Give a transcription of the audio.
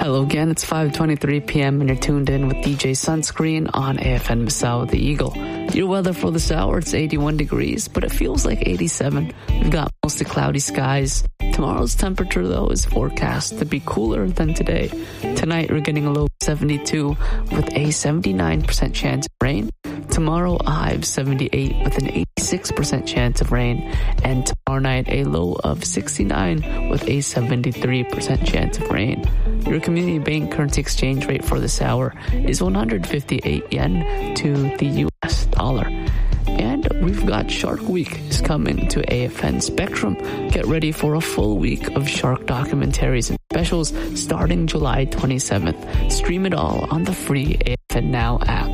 Hello again, it's 5:23 p.m. and you're tuned in with DJ Sunscreen on AFN Misao The Eagle. Your weather for this hour, it's 81 degrees, but it feels like 87. We've got mostly cloudy skies. Tomorrow's temperature, though, is forecast to be cooler than today. Tonight, we're getting a low of 72 with a 79% chance of rain. Tomorrow, a high of 78 with an 86% chance of rain. And tomorrow night, a low of 69 with a 73% chance of rain. Your community bank currency exchange rate for this hour is 158 yen to the US dollar. And we've got Shark Week is coming to AFN Spectrum. Get ready for a full week of shark documentaries and specials starting July 27th. Stream it all on the free AFN Now app.